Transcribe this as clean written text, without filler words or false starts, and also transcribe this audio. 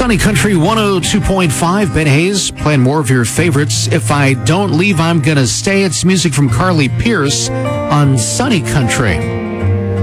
Sunny Country 102.5. Ben Hayes playing more of your favorites. If I Don't Leave, I'm Gonna Stay. It's music from Carly Pierce on Sunny Country.